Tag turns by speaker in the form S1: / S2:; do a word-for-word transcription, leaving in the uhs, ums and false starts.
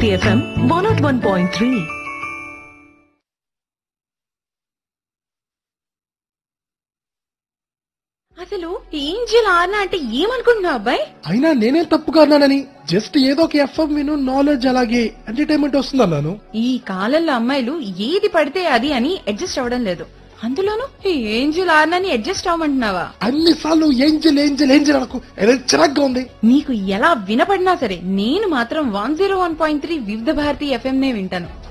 S1: Bharati FM one not one point three.
S2: అసలు Angel ఆర్నా అంటే ఏమనుకుంటున్నావు అబ్బాయి?
S3: అయినా నేనేం తప్పుగా అన్నానని, జస్ట్ ఏదో ఒక ఎఫ్ఎం విను, నాలెడ్జ్ అలాగే ఎంటర్టైన్మెంట్ వస్తుంది అన్నాను.
S2: ఈ కాలంలో అమ్మాయిలు ఏది పడితే అది అని అడ్జస్ట్ అవ్వడం లేదు. అందులోనూ ఈ ఏంజల్ ఆర్నాని అడ్జస్ట్ అవ్వమంటున్నావా?
S3: అన్ని సార్లు ఏంజల్ ఏంజల్ ఏంజల్ అనకు, ఏదో చిరాగ్గా ఉంది.
S2: నీకు ఎలా వినపడినా సరే నేను మాత్రం one zero one point three వివిధ భారతి ఎఫ్ఎం నే వింటాను.